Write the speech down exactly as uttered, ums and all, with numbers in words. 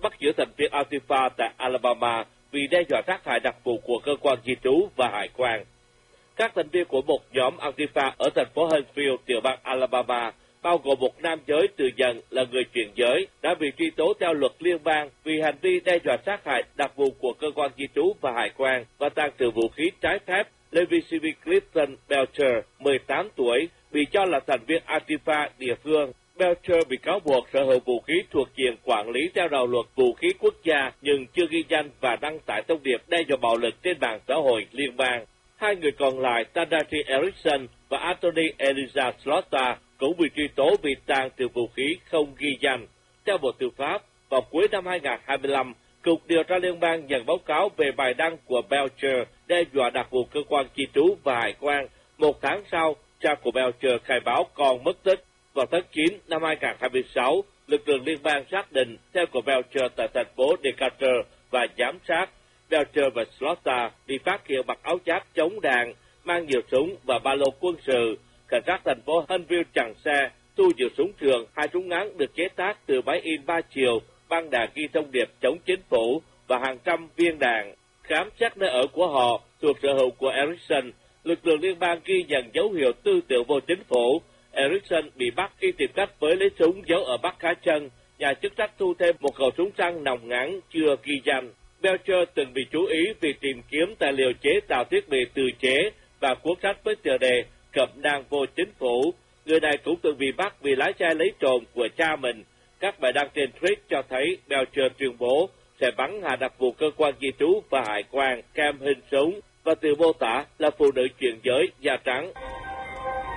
bắt giữ thành viên Antifa tại Alabama vì đe dọa sát hại đặc vụ của cơ quan di trú và hải quan. Các thành viên của một nhóm Antifa ở thành phố Huntsville, tiểu bang Alabama, bao gồm một nam giới tự nhận là người chuyển giới, đã bị truy tố theo luật liên bang vì hành vi đe dọa sát hại đặc vụ của cơ quan di trú và hải quan và tàng trữ vũ khí trái phép. Levi C V Clifton Belcher, mười tám tuổi, bị cho là thành viên Antifa địa phương. Belcher bị cáo buộc sở hữu vũ khí thuộc diện quản lý theo đạo luật vũ khí quốc gia nhưng chưa ghi danh và đăng tải thông điệp đe dọa bạo lực trên mạng xã hội liên bang. Hai người còn lại, Tanaji Erickson và Anthony Elijah Slaughter, cũng bị truy tố vì tàng trữ vũ khí không ghi danh. Theo Bộ Tư pháp, vào cuối năm hai nghìn không trăm hai mươi lăm, Cục Điều tra Liên bang nhận báo cáo về bài đăng của Belcher đe dọa đặc vụ cơ quan di trú và hải quan. Một tháng sau, cha của Belcher khai báo con mất tích. Vào tháng chín năm hai nghìn không trăm hai mươi sáu, lực lượng liên bang xác định theo của Belcher tại thành phố Decatur và giám sát. Belcher và Slaughter bị phát hiện mặc áo giáp chống đạn, mang nhiều súng và ba lô quân sự. Cảnh sát thành phố Huntsville chặn xe, thu giữ súng trường, hai súng ngắn được chế tác từ máy in ba chiều, băng đạn ghi thông điệp chống chính phủ và hàng trăm viên đạn. Khám xét nơi ở của họ thuộc sở hữu của Erickson, lực lượng liên bang ghi nhận dấu hiệu tư tưởng vô chính phủ. Erickson bị bắt khi tìm cách với lấy súng giấu ở bắp cá chân. Nhà chức trách thu thêm một khẩu súng săn nòng ngắn chưa ghi danh. Belcher từng bị chú ý vì tìm kiếm tài liệu chế tạo thiết bị tự chế và cuốn sách với tựa đề Cẩm nang vô chính phủ. Người này cũng từng bị bắt vì lái xe lấy trộm của cha mình. Các bài đăng trên Threads cho thấy Belcher tuyên bố sẽ bắn hạ đặc vụ cơ quan di trú và hải quan kèm hình súng và từ mô tả là phụ nữ chuyển giới da trắng.